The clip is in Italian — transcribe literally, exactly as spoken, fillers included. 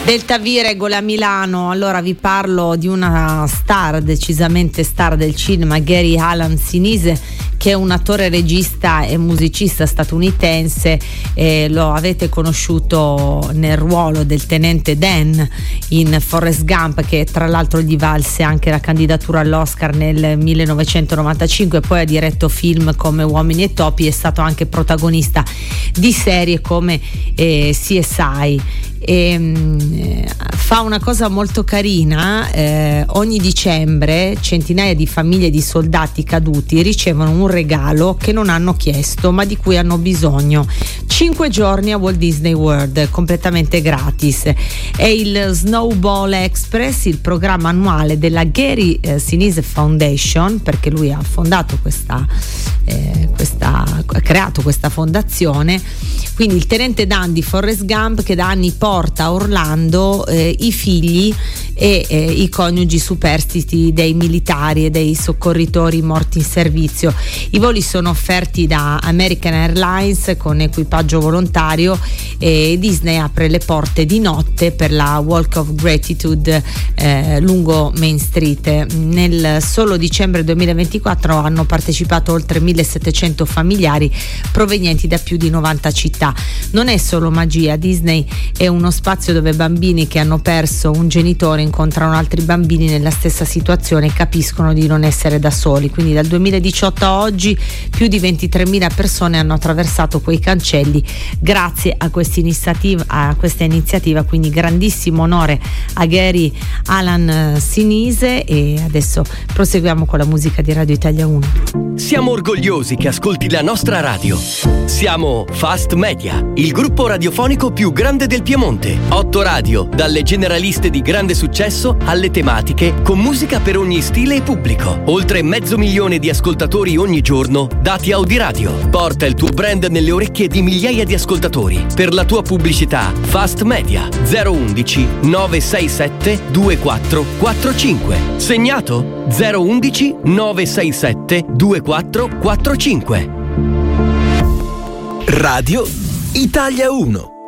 Delta V, Regola Milano. Allora vi parlo di una star, decisamente star del cinema, Gary Alan Sinise, che è un attore, regista e musicista statunitense. Eh, lo avete conosciuto nel ruolo del tenente Dan in Forrest Gump, che tra l'altro gli valse anche la candidatura all'Oscar nel millenovecentonovantacinque. Poi ha diretto film come Uomini e Topi, è stato anche protagonista di serie come eh, C S I. E, mh, fa una cosa molto carina. Eh, ogni dicembre centinaia di famiglie di soldati caduti ricevono un regalo che non hanno chiesto ma di cui hanno bisogno: cinque giorni a Walt Disney World completamente gratis. È il Snowball Express, il programma annuale della Gary eh, Sinise Foundation, perché lui ha fondato questa, eh, questa ha creato questa fondazione. Quindi il tenente Dan di Forrest Gump, che da anni porta a Orlando eh, i figli e eh, i coniugi superstiti dei militari e dei soccorritori morti in servizio. I voli sono offerti da American Airlines con equipaggio volontario e Disney apre le porte di notte per la Walk of Gratitude eh, lungo Main Street. Nel solo dicembre duemilaventiquattro hanno partecipato oltre millesettecento familiari provenienti da più di novanta città. Non è solo magia, Disney è uno spazio dove bambini che hanno perso un genitore incontrano altri bambini nella stessa situazione e capiscono di non essere da soli. Quindi dal duemiladiciotto a oggi più di ventitremila persone hanno attraversato quei cancelli grazie a questa iniziativa, a questa iniziativa. Quindi grandissimo onore a Gary Alan Sinise. E adesso proseguiamo con la musica di Radio Italia uno. Siamo orgogliosi che ascolti la nostra radio. Siamo Fast Media, il gruppo radiofonico più grande del Piemonte. Otto radio, dalle generaliste di grande successo alle tematiche, con musica per ogni stile e pubblico. Oltre mezzo milione di ascoltatori ogni giorno, dati Audiradio. Porta il tuo brand nelle orecchie di migliaia di ascoltatori. Per la tua pubblicità, Fast Media zero undici nove sei sette due quattro quattro cinque. Segnato zero undici nove sei sette due quattro quattro cinque. Radio Italia uno.